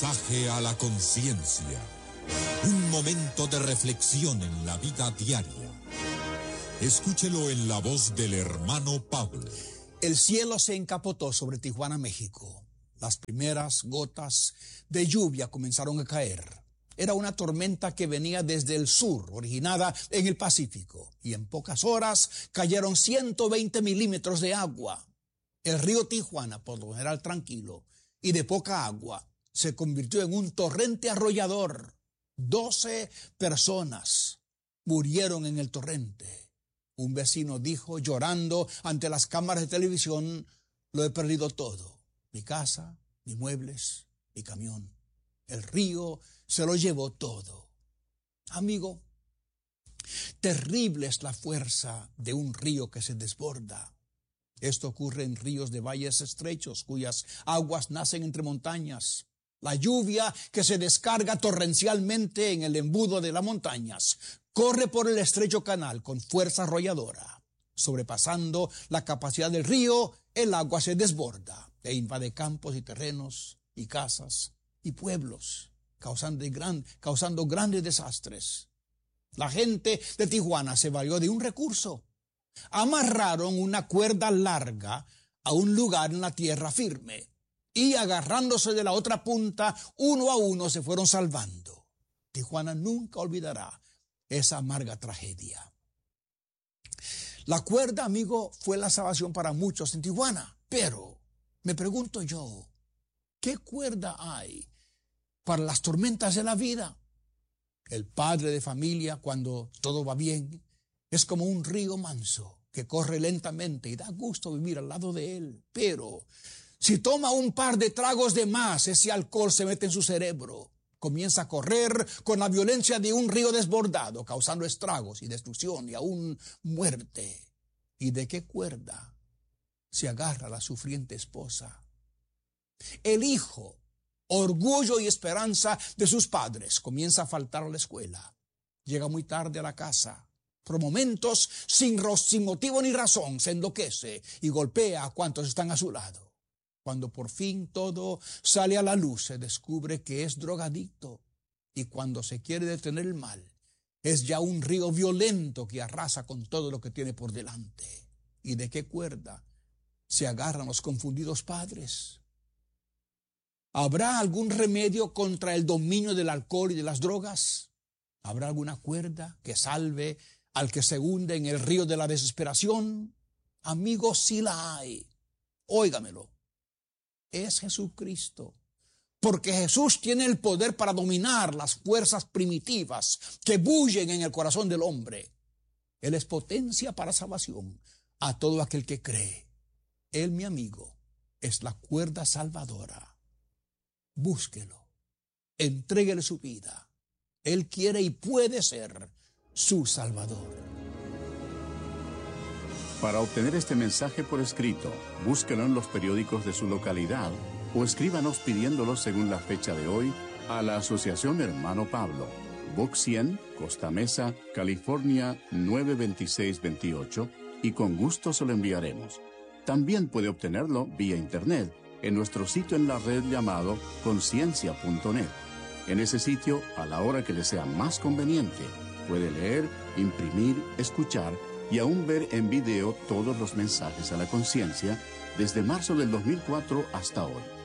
Mensaje a la conciencia. Un momento de reflexión en la vida diaria. Escúchelo en la voz del hermano Pablo. El cielo se encapotó sobre Tijuana, México. Las primeras gotas de lluvia comenzaron a caer. Era una tormenta que venía desde el sur, originada en el Pacífico, y en pocas horas cayeron 120 milímetros de agua. El río Tijuana, por lo general tranquilo y de poca agua, se convirtió en un torrente arrollador. 12 personas murieron en el torrente. Un vecino dijo, llorando ante las cámaras de televisión, lo he perdido todo. Mi casa, mis muebles, mi camión. El río se lo llevó todo. Amigo, terrible es la fuerza de un río que se desborda. Esto ocurre en ríos de valles estrechos, cuyas aguas nacen entre montañas. La lluvia que se descarga torrencialmente en el embudo de las montañas corre por el estrecho canal con fuerza arrolladora. Sobrepasando la capacidad del río, el agua se desborda e invade campos y terrenos y casas y pueblos, causando grandes desastres. La gente de Tijuana se valió de un recurso. Amarraron una cuerda larga a un lugar en la tierra firme y agarrándose de la otra punta, uno a uno se fueron salvando. Tijuana nunca olvidará esa amarga tragedia. La cuerda, amigo, fue la salvación para muchos en Tijuana, pero me pregunto yo, ¿qué cuerda hay para las tormentas de la vida? El padre de familia, cuando todo va bien, es como un río manso que corre lentamente y da gusto vivir al lado de él. Pero si toma un par de tragos de más, ese alcohol se mete en su cerebro. Comienza a correr con la violencia de un río desbordado, causando estragos y destrucción y aún muerte. ¿Y de qué cuerda se agarra la sufriente esposa? El hijo, orgullo y esperanza de sus padres, comienza a faltar a la escuela. Llega muy tarde a la casa. Por momentos, sin motivo ni razón, se enloquece y golpea a cuantos están a su lado. Cuando por fin todo sale a la luz, se descubre que es drogadicto. Y cuando se quiere detener el mal, es ya un río violento que arrasa con todo lo que tiene por delante. ¿Y de qué cuerda se agarran los confundidos padres? ¿Habrá algún remedio contra el dominio del alcohol y de las drogas? ¿Habrá alguna cuerda que salve al que se hunde en el río de la desesperación? Amigos, sí la hay. Óigamelo. Es Jesucristo. Porque Jesús tiene el poder para dominar las fuerzas primitivas que bullen en el corazón del hombre. Él es potencia para salvación a todo aquel que cree. Él, mi amigo, es la cuerda salvadora. Búsquelo. Entréguele su vida. Él quiere y puede ser su Salvador. Para obtener este mensaje por escrito, búsquelo en los periódicos de su localidad o escríbanos pidiéndolo según la fecha de hoy a la Asociación Hermano Pablo, Box 100, Costa Mesa, California 92628 y con gusto se lo enviaremos. También puede obtenerlo vía internet en nuestro sitio en la red llamado conciencia.net. En ese sitio, a la hora que le sea más conveniente, puede leer, imprimir, escuchar y aún ver en video todos los mensajes a la conciencia desde marzo del 2004 hasta hoy.